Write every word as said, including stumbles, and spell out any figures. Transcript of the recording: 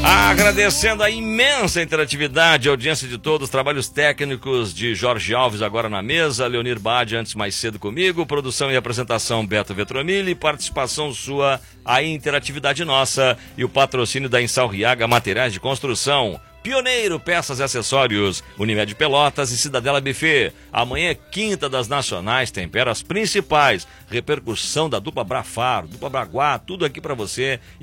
Agradecendo a imensa interatividade, a audiência de todos, trabalhos técnicos de Jorge Alves agora na mesa, Leonir Bade antes mais cedo comigo, produção e apresentação Beto Vetromilli, participação sua, a interatividade nossa e o patrocínio da Insalriaga Materiais de Construção. Pioneiro, peças e acessórios, Unimed Pelotas e Cidadela Buffet. Amanhã é quinta das nacionais, tempera as principais. Repercussão da dupla Brafaro, dupla Braguá, tudo aqui pra você.